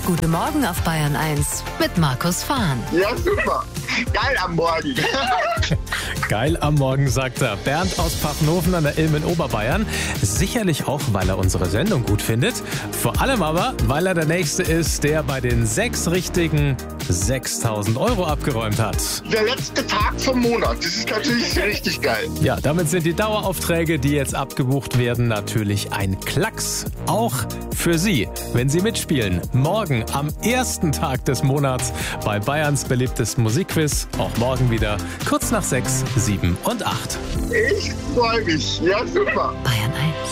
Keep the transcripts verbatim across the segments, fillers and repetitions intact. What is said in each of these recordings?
Guten Morgen auf Bayern eins mit Markus Fahn. Ja, super. Geil am Morgen. Geil am Morgen, sagt er. Bernd aus Pfaffenhofen an der Ilm in Oberbayern. Sicherlich auch, weil er unsere Sendung gut findet. Vor allem aber, weil er der Nächste ist, der bei den sechs richtigen sechstausend Euro abgeräumt hat. Der letzte Tag vom Monat. Das ist natürlich richtig geil. Ja, damit sind die Daueraufträge, die jetzt abgebucht werden, natürlich ein Klacks. Auch für Sie, wenn Sie mitspielen. Morgen am ersten Tag des Monats bei Bayerns beliebtestem Musikquiz. Auch morgen wieder kurz nach sechs, sieben und acht. Ich freue mich. Ja, super. Bayern eins.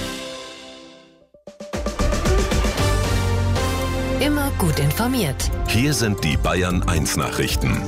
Immer gut informiert. Hier sind die Bayern eins Nachrichten.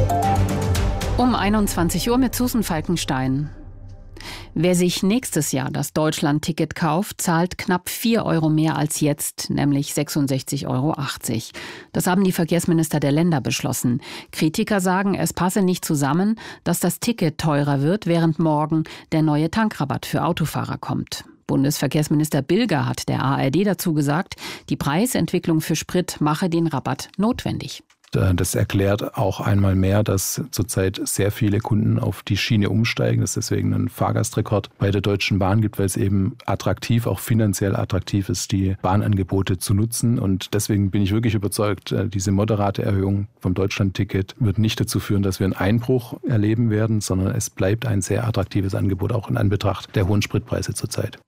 Um einundzwanzig Uhr mit Susan Falkenstein. Wer sich nächstes Jahr das Deutschland-Ticket kauft, zahlt knapp vier Euro mehr als jetzt, nämlich sechsundsechzig Euro achtzig. Das haben die Verkehrsminister der Länder beschlossen. Kritiker sagen, es passe nicht zusammen, dass das Ticket teurer wird, während morgen der neue Tankrabatt für Autofahrer kommt. Bundesverkehrsminister Bilger hat der A R D dazu gesagt, die Preisentwicklung für Sprit mache den Rabatt notwendig. Das erklärt auch einmal mehr, dass zurzeit sehr viele Kunden auf die Schiene umsteigen. Dass es deswegen einen Fahrgastrekord bei der Deutschen Bahn gibt, weil es eben attraktiv, auch finanziell attraktiv ist, die Bahnangebote zu nutzen. Und deswegen bin ich wirklich überzeugt, diese moderate Erhöhung vom Deutschlandticket wird nicht dazu führen, dass wir einen Einbruch erleben werden, sondern es bleibt ein sehr attraktives Angebot, auch in Anbetracht der hohen Spritpreise zurzeit.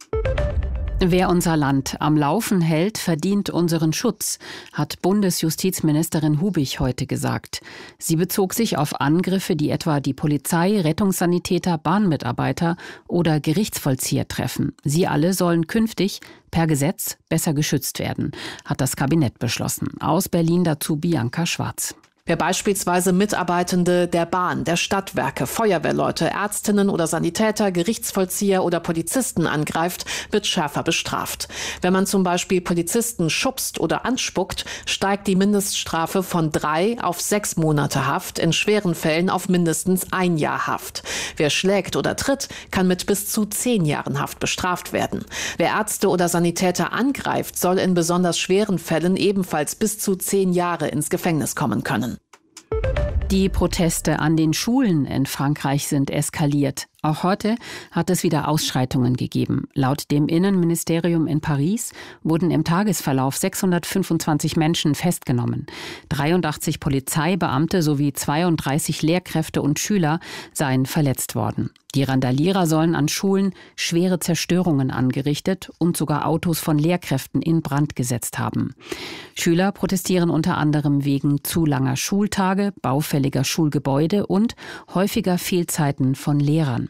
Wer unser Land am Laufen hält, verdient unseren Schutz, hat Bundesjustizministerin Hubich heute gesagt. Sie bezog sich auf Angriffe, die etwa die Polizei, Rettungssanitäter, Bahnmitarbeiter oder Gerichtsvollzieher treffen. Sie alle sollen künftig per Gesetz besser geschützt werden, hat das Kabinett beschlossen. Aus Berlin dazu Bianca Schwarz. Wer beispielsweise Mitarbeitende der Bahn, der Stadtwerke, Feuerwehrleute, Ärztinnen oder Sanitäter, Gerichtsvollzieher oder Polizisten angreift, wird schärfer bestraft. Wenn man zum Beispiel Polizisten schubst oder anspuckt, steigt die Mindeststrafe von drei auf sechs Monate Haft, in schweren Fällen auf mindestens ein Jahr Haft. Wer schlägt oder tritt, kann mit bis zu zehn Jahren Haft bestraft werden. Wer Ärzte oder Sanitäter angreift, soll in besonders schweren Fällen ebenfalls bis zu zehn Jahre ins Gefängnis kommen können. Die Proteste an den Schulen in Frankreich sind eskaliert. Auch heute hat es wieder Ausschreitungen gegeben. Laut dem Innenministerium in Paris wurden im Tagesverlauf sechshundertfünfundzwanzig Menschen festgenommen. dreiundachtzig Polizeibeamte sowie zweiunddreißig Lehrkräfte und Schüler seien verletzt worden. Die Randalierer sollen an Schulen schwere Zerstörungen angerichtet und sogar Autos von Lehrkräften in Brand gesetzt haben. Schüler protestieren unter anderem wegen zu langer Schultage, baufälliger Schulgebäude und häufiger Fehlzeiten von Lehrern.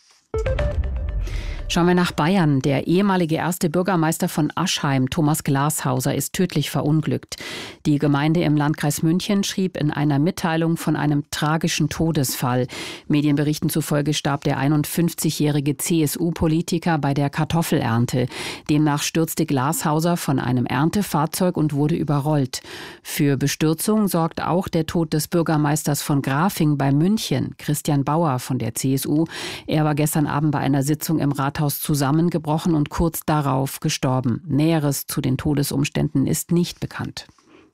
Schauen wir nach Bayern. Der ehemalige erste Bürgermeister von Aschheim, Thomas Glashauser, ist tödlich verunglückt. Die Gemeinde im Landkreis München schrieb in einer Mitteilung von einem tragischen Todesfall. Medienberichten zufolge starb der einundfünfzigjährige C S U-Politiker bei der Kartoffelernte. Demnach stürzte Glashauser von einem Erntefahrzeug und wurde überrollt. Für Bestürzung sorgt auch der Tod des Bürgermeisters von Grafing bei München, Christian Bauer von der C S U. Er war gestern Abend bei einer Sitzung im Rathaus zusammengebrochen und kurz darauf gestorben. Näheres zu den Todesumständen ist nicht bekannt.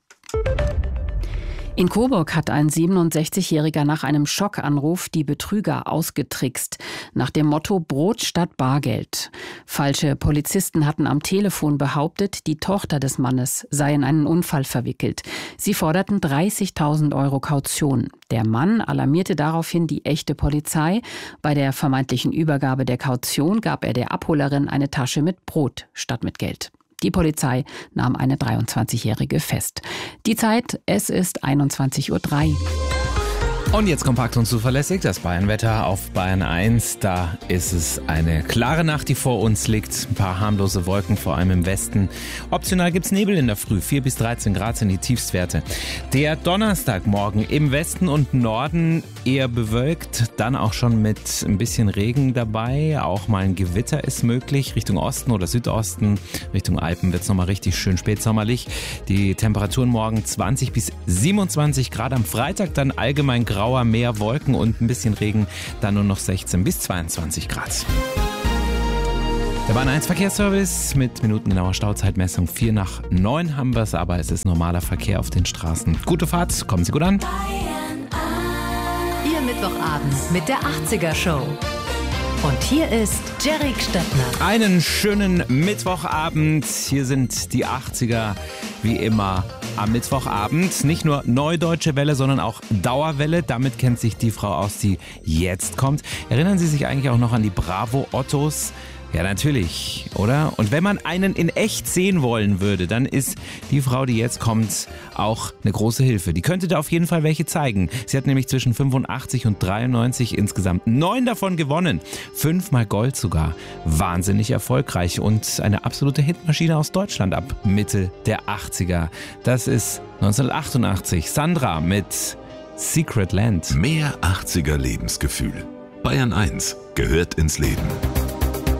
In Coburg hat ein siebenundsechzigjähriger nach einem Schockanruf die Betrüger ausgetrickst. Nach dem Motto Brot statt Bargeld. Falsche Polizisten hatten am Telefon behauptet, die Tochter des Mannes sei in einen Unfall verwickelt. Sie forderten dreißigtausend Euro Kaution. Der Mann alarmierte daraufhin die echte Polizei. Bei der vermeintlichen Übergabe der Kaution gab er der Abholerin eine Tasche mit Brot statt mit Geld. Die Polizei nahm eine dreiundzwanzigjährige fest. Die Zeit, es ist einundzwanzig Uhr drei. Und jetzt kompakt und zuverlässig das Bayernwetter auf Bayern eins. Da ist es eine klare Nacht, die vor uns liegt. Ein paar harmlose Wolken, vor allem im Westen. Optional gibt's Nebel in der Früh. vier bis dreizehn Grad sind die Tiefstwerte. Der Donnerstagmorgen im Westen und Norden eher bewölkt. Dann auch schon mit ein bisschen Regen dabei. Auch mal ein Gewitter ist möglich. Richtung Osten oder Südosten. Richtung Alpen wird's nochmal richtig schön spätsommerlich. Die Temperaturen morgen zwanzig bis siebenundzwanzig Grad. Am Freitag dann allgemein grau. Grauer, mehr Wolken und ein bisschen Regen, dann nur noch sechzehn bis zweiundzwanzig Grad. Der Bahn eins Verkehrsservice mit minutengenauer Stauzeitmessung. vier nach neun haben wir es, aber es ist normaler Verkehr auf den Straßen. Gute Fahrt, kommen Sie gut an. Ihr Mittwochabend mit der achtziger Show. Und hier ist Jerry Stöttner. Einen schönen Mittwochabend. Hier sind die achtziger wie immer am Mittwochabend. Nicht nur Neudeutsche Welle, sondern auch Dauerwelle. Damit kennt sich die Frau aus, die jetzt kommt. Erinnern Sie sich eigentlich auch noch an die Bravo-Ottos? Ja, natürlich, oder? Und wenn man einen in echt sehen wollen würde, dann ist die Frau, die jetzt kommt, auch eine große Hilfe. Die könnte da auf jeden Fall welche zeigen. Sie hat nämlich zwischen fünfundachtzig und dreiundneunzig insgesamt neun davon gewonnen. Fünfmal Gold sogar. Wahnsinnig erfolgreich und eine absolute Hitmaschine aus Deutschland ab Mitte der achtziger. Das ist neunzehnhundertachtundachtzig. Sandra mit Secret Land. Mehr achtziger Lebensgefühl. Bayern eins gehört ins Leben.